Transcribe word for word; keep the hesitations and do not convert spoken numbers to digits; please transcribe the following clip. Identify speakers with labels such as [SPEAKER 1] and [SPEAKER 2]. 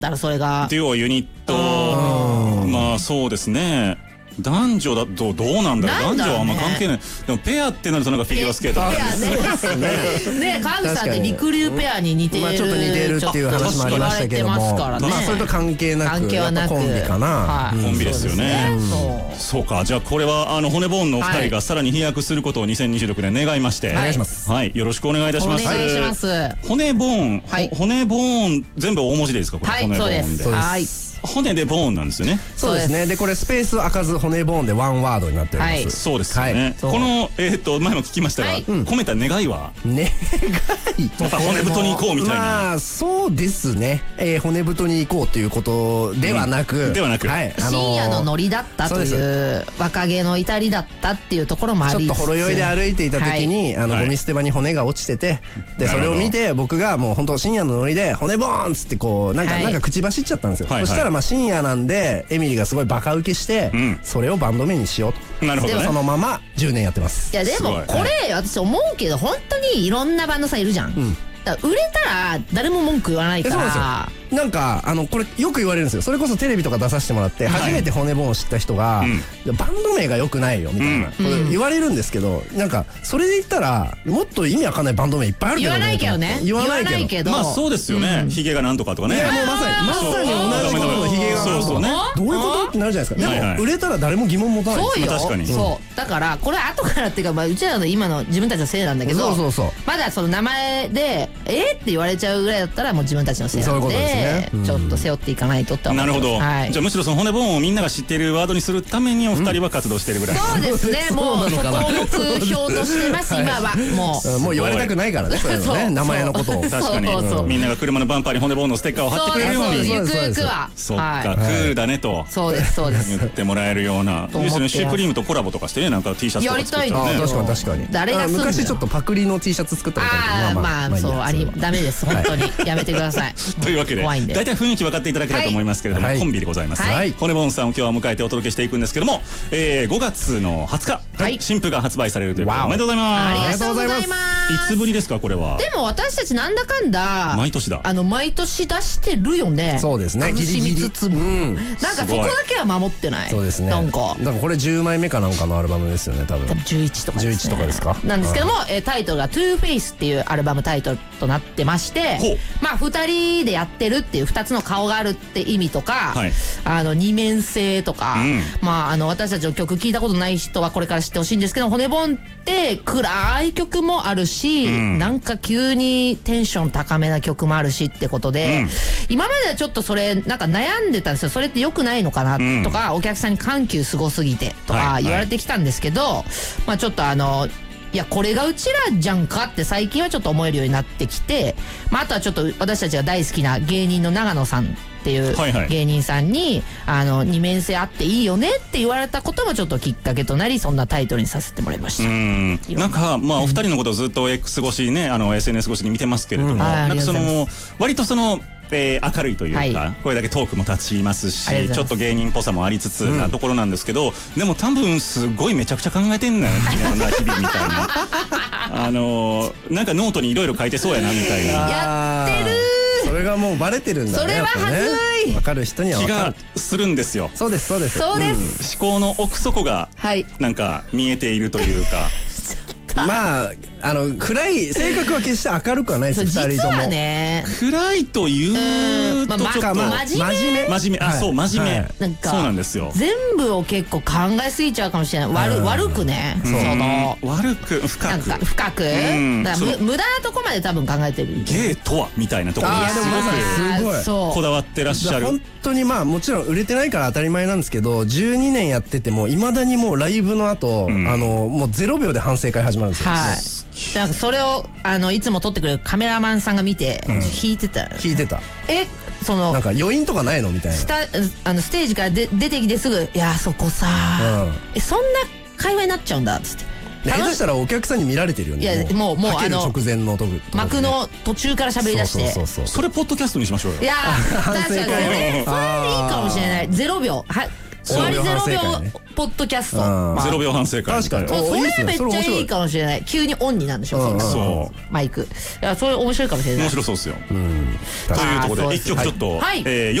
[SPEAKER 1] だからそれが
[SPEAKER 2] デュオユニット、まあそうですね。男女だとどうなんだろう。男女はあんま関係ない。でもペアってなるとなんかフィギュアスケート
[SPEAKER 1] ペアね。ね、川口さんって陸流ペアに似てる。
[SPEAKER 3] まあちょっと似てるっていう話もありましたけども、まあそれと関係なく
[SPEAKER 1] 関係はなく
[SPEAKER 3] コンビかな。
[SPEAKER 2] コンビですよね。そうか。じゃあこれはあの骨ボーンのお二人がさらに飛躍することをにせんにじゅうろくねん願いまして、
[SPEAKER 3] お願いします。
[SPEAKER 2] はい、よろしくお願いいたします。
[SPEAKER 1] お願いします。
[SPEAKER 2] 骨ボーン、骨ボーン全部大文字でいいですかこれ。
[SPEAKER 1] はい、そうです。はい。
[SPEAKER 2] 骨でボーンなんですよね。
[SPEAKER 3] そうですね。でこれスペース開かず骨ボーンでワンワードになっております。
[SPEAKER 2] そうですよね。このえっと前も聞きましたが、込めた願いは
[SPEAKER 3] 願い
[SPEAKER 2] また骨太に行こうみたいな。
[SPEAKER 3] まあそうですね。骨太に行こうということではなく
[SPEAKER 2] ではなく
[SPEAKER 1] 深夜のノリだったという若気の至りだったっていうところもあり、
[SPEAKER 3] ちょっとほろ酔いで歩いていた時にあのゴミ捨て場に骨が落ちてて、でそれを見て僕がもう本当深夜のノリで骨ボーンっつってこうなんかなんか口走っちゃったんですよ。そしたらまあ深夜なんでエミリーがすごいバカ受けして、それをバンド名にしようと。
[SPEAKER 2] なるほどね。
[SPEAKER 3] そのままじゅうねんやってます。
[SPEAKER 1] いやでもこれ私思うけど本当にいろんなバンドさんいるじゃん。だから売れたら誰も文句言わないから。
[SPEAKER 3] そうですよ。なんかあのこれよく言われるんですよ。それこそテレビとか出させてもらって初めて骨ボーンを知った人がバンド名が良くないよみたいな言われるんですけど、なんかそれで言ったらもっと意味わかんないバンド名いっぱいあるけどね。
[SPEAKER 1] 言わないけどね。
[SPEAKER 3] 言わないけど。
[SPEAKER 2] まあそうですよね。ヒゲがなんとかとかね。
[SPEAKER 3] いやもうまさにまさに同じことのヒゲがなんとかね。どういうことってなるじゃないですか。でも売れたら誰も疑問持たない。
[SPEAKER 1] そうよ。
[SPEAKER 2] 確かに。
[SPEAKER 1] そうだからこれ後からっていうかまあうちらの今の自分たちのせいなんだけど、
[SPEAKER 3] そうそうそう。
[SPEAKER 1] まだその名前でえって言われちゃうぐらいだったらもう自分たちのせいなんでちょっと背負っていかないとって思います。
[SPEAKER 2] なるほど。じゃあむしろその骨ボーンをみんなが知っているワードにするためにお二人は活動しているぐらい。
[SPEAKER 1] そうですね。もうそこを目標としてます今は。もう
[SPEAKER 3] もう言われたくないからね。そうね。名前のことを。
[SPEAKER 2] 確かにみんなが車のバンパーに骨ボーンのステッカーを貼ってくれるように。
[SPEAKER 1] ゆくゆくは。
[SPEAKER 2] そっかクールだねと。
[SPEAKER 1] そうですそうです。
[SPEAKER 2] 言ってもらえるような。ですね。シュプリームとコラボとかしてねなんか T シャツとか作ったらね。
[SPEAKER 3] 確かに確かに。
[SPEAKER 1] 誰が
[SPEAKER 3] 昔ちょっとパクリの T シャツ作ったことあるけど。
[SPEAKER 1] まあまあそうありダメです本当にやめてください。
[SPEAKER 2] というわけで大体雰囲気分かっていただけたと思いますけれども、コンビでございます。骨ボーンさんを今日は迎えてお届けしていくんですけども、ごがつのはつか新譜が発売されるということでおめでとうございます。
[SPEAKER 1] ありがとうございます。
[SPEAKER 2] いつぶりですかこれは。
[SPEAKER 1] でも私たちなんだかんだ
[SPEAKER 2] 毎年だ
[SPEAKER 1] あの毎年出してるよね。
[SPEAKER 3] そうですね。
[SPEAKER 1] ギリギリつつもなんかそこだけは守ってない。
[SPEAKER 3] そうですね。
[SPEAKER 1] なんか
[SPEAKER 3] だからこれじゅうまいめかなんかのアルバムですよね多分。
[SPEAKER 1] じゅういちとか
[SPEAKER 3] じゅういちとかですか。
[SPEAKER 1] なんですけどもタイトルが トゥーフェイス っていうアルバムタイトルとなってまして、まあふたりでやってるっていうふたつの顔があるって意味とか、あの二面性とか、まああの私たちの曲聞いたことない人はこれから知ってほしいんですけど、骨ボンって暗い曲もあるし、なんか急にテンション高めな曲もあるしってことで、今まではちょっとそれなんか悩んでたんですよ。それって良くないのかなとか、お客さんに緩急すごすぎてとか言われてきたんですけど、まあちょっとあのいやこれがうちらじゃんかって最近はちょっと思えるようになってきて、まああとはちょっと私たちが大好きな芸人の長野さんっていう芸人さんにあの二面性あっていいよねって言われたこともちょっときっかけとなり、そんなタイトルにさせてもらいました。
[SPEAKER 2] うんなんかまあお二人のことをずっと X 越しにねあの エスエヌエス 越しに見てますけれども、なんかその割とそのえー、明るいというか、これだけトークも立ちますしちょっと芸人っぽさもありつつなところなんですけど、でも多分すごいめちゃくちゃ考えてんのよみたいな日々みたいなあのなんかノートにいろいろ書いてそうやなみたいな
[SPEAKER 1] やってる
[SPEAKER 3] それがもうバレてるんだね。
[SPEAKER 1] それははずい
[SPEAKER 3] 分かる人には分かる
[SPEAKER 2] 気がするんですよ。
[SPEAKER 3] そうですそうです
[SPEAKER 1] そうです。
[SPEAKER 2] 思考の奥底がなんか見えているというか
[SPEAKER 3] まああの暗い性格は決して明るくはないです。
[SPEAKER 1] 実はね
[SPEAKER 2] 暗いというとちょっと
[SPEAKER 1] 真面目
[SPEAKER 2] 真面目あそう真面目なんかそうなんですよ。
[SPEAKER 1] 全部を結構考えすぎちゃうかもしれない。悪悪くねその
[SPEAKER 2] 悪く深く
[SPEAKER 1] 深く無駄なとこまで多分考えてる。
[SPEAKER 2] ゲイとはみたいなところにすごいこだわってらっしゃる。
[SPEAKER 3] 本当にまあもちろん売れてないから当たり前なんですけど、じゅうにねんやっててもいまだにもうライブの後あのもうゼロびょうで反省会始まるんですよ。
[SPEAKER 1] はい。なんかそれをあのいつも撮ってくれるカメラマンさんが見て弾いてた。
[SPEAKER 3] 弾いてた。
[SPEAKER 1] えその
[SPEAKER 3] なんか余韻とかないのみたいな。
[SPEAKER 1] スタあのステージからで出てきてすぐいやそこさえそんな会話になっちゃうんだっつって。
[SPEAKER 3] 下手したらお客さんに見られてるよね。
[SPEAKER 1] いやもうもうあの
[SPEAKER 3] 直前の
[SPEAKER 1] 幕の途中から喋り出して、
[SPEAKER 2] そうそうそうそれポッドキャストにしましょうよ。
[SPEAKER 1] いや確かにそれそれでいいかもしれない。ゼロびょうは終わりゼロびょうポッドキャスト。
[SPEAKER 2] ゼロびょう反省会。
[SPEAKER 3] 確かに。
[SPEAKER 1] それめっちゃいいかもしれない。急にオンになるんでしょ、
[SPEAKER 2] そう。
[SPEAKER 1] マイク。いや、それ面白いかもしれない。
[SPEAKER 2] 面白そうですよ。というところで、一曲ちょっと、